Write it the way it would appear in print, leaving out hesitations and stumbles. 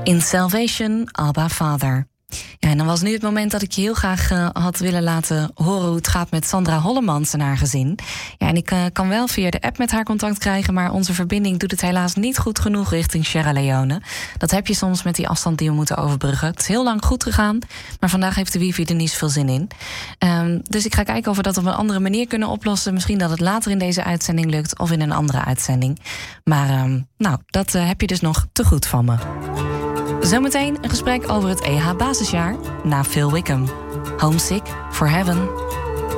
In Salvation, Abba Father. Ja, en dan was nu het moment dat ik je heel graag had willen laten horen hoe het gaat met Sandra Hollemans en haar gezin. Ja, en ik kan wel via de app met haar contact krijgen, maar onze verbinding doet het helaas niet goed genoeg richting Sierra Leone. Dat heb je soms met die afstand die we moeten overbruggen. Het is heel lang goed gegaan, maar vandaag heeft de wifi er niet zoveel zin in. Dus ik ga kijken of we dat op een andere manier kunnen oplossen. Misschien dat het later in deze uitzending lukt of in een andere uitzending. Maar dat heb je dus nog te goed van me. Zometeen een gesprek over het EH-basisjaar na Phil Wickham. Homesick for Heaven.